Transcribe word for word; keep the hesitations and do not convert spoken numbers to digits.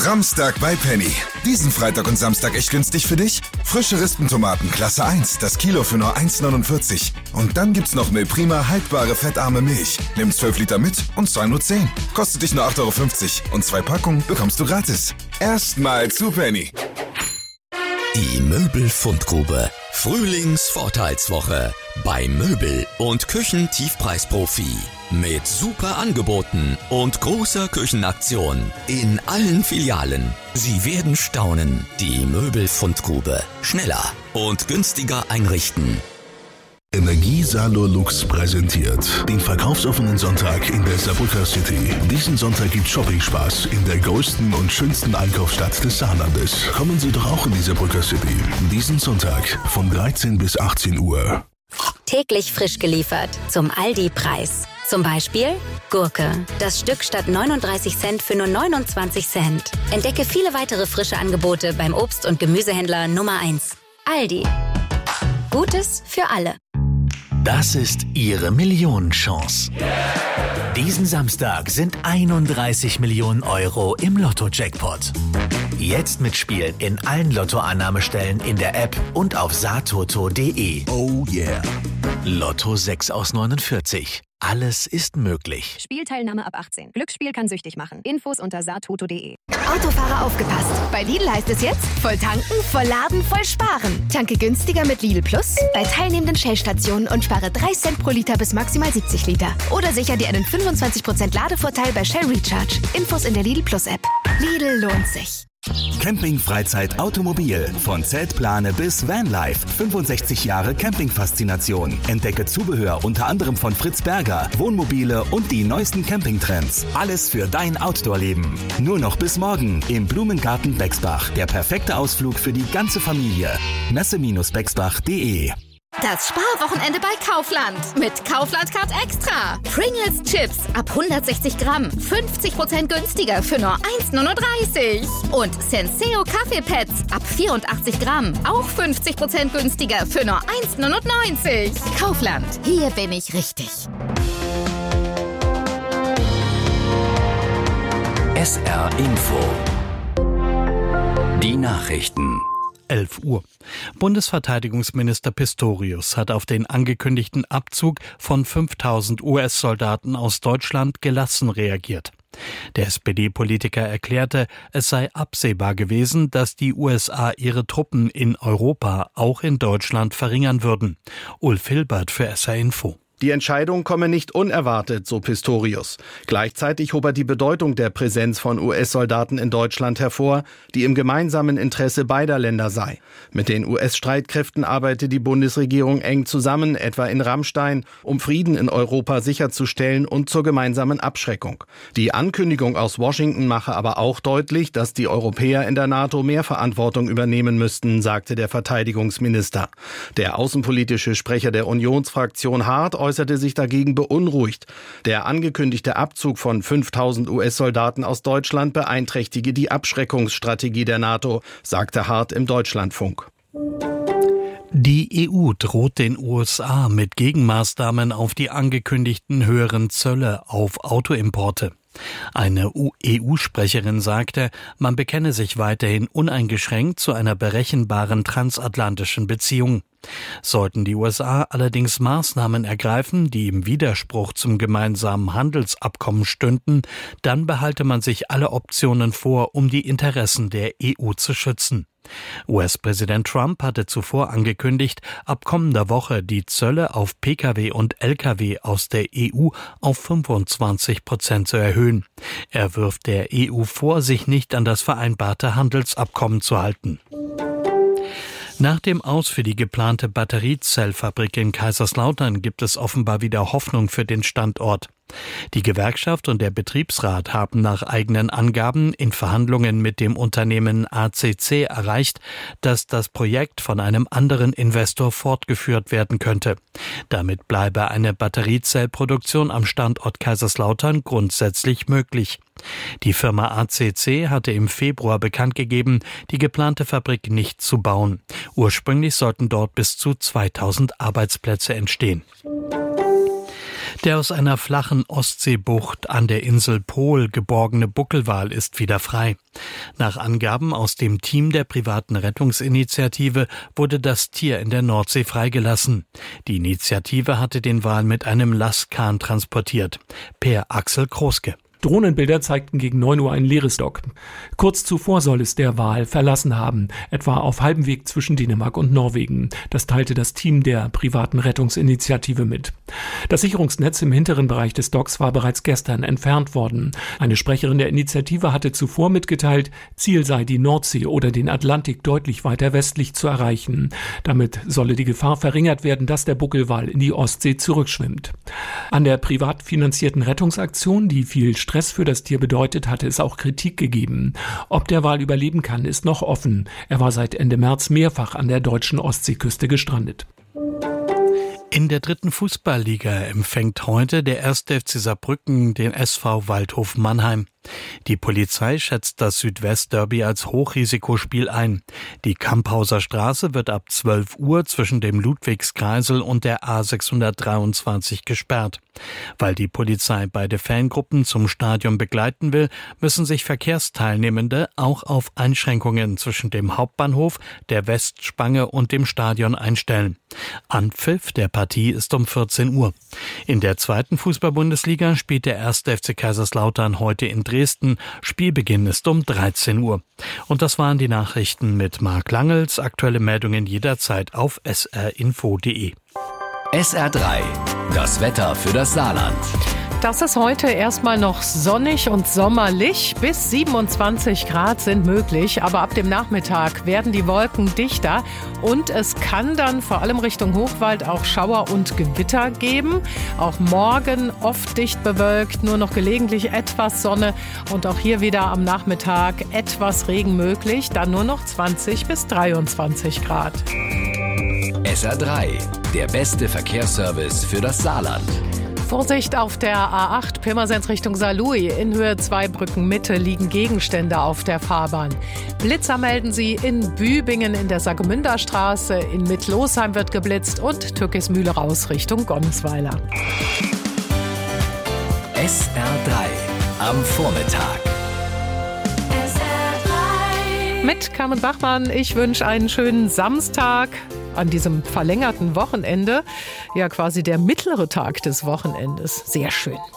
Samstag bei Penny. Diesen Freitag und Samstag echt günstig für dich? Frische Rispentomaten Klasse eins, das Kilo für nur eins neunundvierzig. Und dann gibt's noch Milprima haltbare fettarme Milch. Nimm zwölf Liter mit und zahl nur zehn. Kostet dich nur acht Euro fünfzig und zwei Packungen bekommst du gratis. Erstmal zu Penny. Die Möbelfundgrube. Frühlingsvorteilswoche bei Möbel- und Küchentiefpreisprofi. Mit super Angeboten und großer Küchenaktion in allen Filialen. Sie werden staunen. Die Möbelfundgrube. Schneller und günstiger einrichten. Energie Salo Lux präsentiert den verkaufsoffenen Sonntag in der Saarbrücker City. Diesen Sonntag gibt Shopping-Spaß in der größten und schönsten Einkaufsstadt des Saarlandes. Kommen Sie doch auch in die Saarbrücker City. Diesen Sonntag von dreizehn bis achtzehn Uhr. Täglich frisch geliefert zum Aldi-Preis. Zum Beispiel Gurke. Das Stück statt neununddreißig Cent für nur neunundzwanzig Cent. Entdecke viele weitere frische Angebote beim Obst- und Gemüsehändler Nummer eins. Aldi. Gutes für alle. Das ist Ihre Millionenchance. Diesen Samstag sind einunddreißig Millionen Euro im Lotto-Jackpot. Jetzt mitspielen in allen Lottoannahmestellen in der App und auf saartoto punkt de. Oh yeah. Lotto sechs aus neunundvierzig. Alles ist möglich. Spielteilnahme ab achtzehn. Glücksspiel kann süchtig machen. Infos unter saartoto punkt de. Autofahrer aufgepasst. Bei Lidl heißt es jetzt voll tanken, voll laden, voll sparen. Tanke günstiger mit Lidl Plus bei teilnehmenden Shell-Stationen und spare drei Cent pro Liter bis maximal siebzig Liter. Oder sicher dir einen fünfundzwanzig Prozent Ladevorteil bei Shell Recharge. Infos in der Lidl Plus App. Lidl lohnt sich. Camping, Freizeit, Automobil. Von Zeltplane bis Vanlife. fünfundsechzig Jahre Campingfaszination. Entdecke Zubehör unter anderem von Fritz Berger, Wohnmobile und die neuesten Campingtrends. Alles für dein Outdoor-Leben. Nur noch bis morgen im Blumengarten Bexbach. Der perfekte Ausflug für die ganze Familie. Messe Bexbach punkt de. Das Sparwochenende bei Kaufland. Mit Kaufland Card Extra. Pringles Chips ab hundertsechzig Gramm. fünfzig Prozent günstiger für nur eins neununddreißig. Und Senseo Kaffeepads ab vierundachtzig Gramm. Auch fünfzig Prozent günstiger für nur eins neunundneunzig. Kaufland. Hier bin ich richtig. S R Info. Die Nachrichten. elf Uhr. Bundesverteidigungsminister Pistorius hat auf den angekündigten Abzug von fünftausend U S-Soldaten aus Deutschland gelassen reagiert. Der S P D-Politiker erklärte, es sei absehbar gewesen, dass die U S A ihre Truppen in Europa, auch in Deutschland, verringern würden. Ulf Hilbert für S R Info. Die Entscheidung komme nicht unerwartet, so Pistorius. Gleichzeitig hob er die Bedeutung der Präsenz von U S-Soldaten in Deutschland hervor, die im gemeinsamen Interesse beider Länder sei. Mit den U S-Streitkräften arbeite die Bundesregierung eng zusammen, etwa in Ramstein, um Frieden in Europa sicherzustellen und zur gemeinsamen Abschreckung. Die Ankündigung aus Washington mache aber auch deutlich, dass die Europäer in der NATO mehr Verantwortung übernehmen müssten, sagte der Verteidigungsminister. Der außenpolitische Sprecher der Unionsfraktion Hart äußerte sich dagegen beunruhigt. Der angekündigte Abzug von fünftausend U S-Soldaten aus Deutschland beeinträchtige die Abschreckungsstrategie der NATO, sagte Hart im Deutschlandfunk. Die E U droht den U S A mit Gegenmaßnahmen auf die angekündigten höheren Zölle auf Autoimporte. Eine E U-Sprecherin sagte, man bekenne sich weiterhin uneingeschränkt zu einer berechenbaren transatlantischen Beziehung. Sollten die U S A allerdings Maßnahmen ergreifen, die im Widerspruch zum gemeinsamen Handelsabkommen stünden, dann behalte man sich alle Optionen vor, um die Interessen der E U zu schützen. U S-Präsident Trump hatte zuvor angekündigt, ab kommender Woche die Zölle auf Pkw und Lkw aus der E U auf fünfundzwanzig Prozent zu erhöhen. Er wirft der E U vor, sich nicht an das vereinbarte Handelsabkommen zu halten. Nach dem Aus für die geplante Batteriezellfabrik in Kaiserslautern gibt es offenbar wieder Hoffnung für den Standort. Die Gewerkschaft und der Betriebsrat haben nach eigenen Angaben in Verhandlungen mit dem Unternehmen A C C erreicht, dass das Projekt von einem anderen Investor fortgeführt werden könnte. Damit bleibe eine Batteriezellproduktion am Standort Kaiserslautern grundsätzlich möglich. Die Firma A C C hatte im Februar bekannt gegeben, die geplante Fabrik nicht zu bauen. Ursprünglich sollten dort bis zu zweitausend Arbeitsplätze entstehen. Der aus einer flachen Ostseebucht an der Insel Pohl geborgene Buckelwal ist wieder frei. Nach Angaben aus dem Team der privaten Rettungsinitiative wurde das Tier in der Nordsee freigelassen. Die Initiative hatte den Wal mit einem Lastkahn transportiert. Per Axel Kroske. Drohnenbilder zeigten gegen neun Uhr ein leeres Dock. Kurz zuvor soll es der Wal verlassen haben, etwa auf halbem Weg zwischen Dänemark und Norwegen. Das teilte das Team der privaten Rettungsinitiative mit. Das Sicherungsnetz im hinteren Bereich des Docks war bereits gestern entfernt worden. Eine Sprecherin der Initiative hatte zuvor mitgeteilt, Ziel sei die Nordsee oder den Atlantik deutlich weiter westlich zu erreichen. Damit solle die Gefahr verringert werden, dass der Buckelwal in die Ostsee zurückschwimmt. An der privat finanzierten Rettungsaktion, die viel Stress für das Tier bedeutet, hatte es auch Kritik gegeben. Ob der Wal überleben kann, ist noch offen. Er war seit Ende März mehrfach an der deutschen Ostseeküste gestrandet. In der dritten Fußballliga empfängt heute der erste F C Saarbrücken den S V Waldhof Mannheim. Die Polizei schätzt das Südwestderby als Hochrisikospiel ein. Die Kamphauser Straße wird ab zwölf Uhr zwischen dem Ludwigskreisel und der A sechshundertdreiundzwanzig gesperrt. Weil die Polizei beide Fangruppen zum Stadion begleiten will, müssen sich Verkehrsteilnehmende auch auf Einschränkungen zwischen dem Hauptbahnhof, der Westspange und dem Stadion einstellen. Anpfiff der Partie ist um vierzehn Uhr. In der zweiten Fußball-Bundesliga spielt der erste F C Kaiserslautern heute in Dresden. Spielbeginn ist um dreizehn Uhr. Und das waren die Nachrichten mit Marc Langels. Aktuelle Meldungen jederzeit auf s r info punkt d e. S R drei, das Wetter für das Saarland. Das ist heute erstmal noch sonnig und sommerlich. Bis siebenundzwanzig Grad sind möglich, aber ab dem Nachmittag werden die Wolken dichter und es kann dann vor allem Richtung Hochwald auch Schauer und Gewitter geben. Auch morgen oft dicht bewölkt, nur noch gelegentlich etwas Sonne und auch hier wieder am Nachmittag etwas Regen möglich, dann nur noch zwanzig bis dreiundzwanzig Grad. S R drei, der beste Verkehrsservice für das Saarland. Vorsicht auf der A acht Pirmasens Richtung Saarlouis. In Höhe Zweibrücken Mitte liegen Gegenstände auf der Fahrbahn. Blitzer melden sie in Bübingen in der Saargemünder Straße. In Mittlosheim wird geblitzt und Türkismühle raus Richtung Gonnesweiler. S R drei am Vormittag. S R drei Mit Carmen Bachmann. Ich wünsche einen schönen Samstag. An diesem verlängerten Wochenende, ja quasi der mittlere Tag des Wochenendes. Sehr schön.